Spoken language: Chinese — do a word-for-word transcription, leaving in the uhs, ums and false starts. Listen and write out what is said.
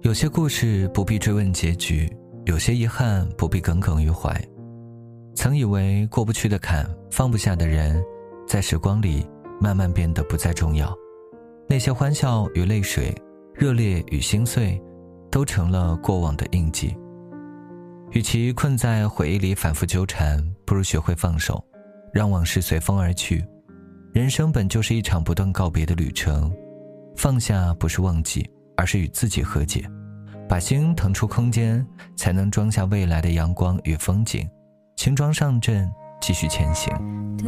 有些故事不必追问结局，有些遗憾不必耿耿于怀。曾以为过不去的坎，放不下的人，在时光里慢慢变得不再重要。那些欢笑与泪水，热烈与心碎，都成了过往的印记。与其困在回忆里反复纠缠，不如学会放手，让往事随风而去。人生本就是一场不断告别的旅程，放下不是忘记，而是与自己和解，把心腾出空间，才能装下未来的阳光与风景，轻装上阵，继续前行。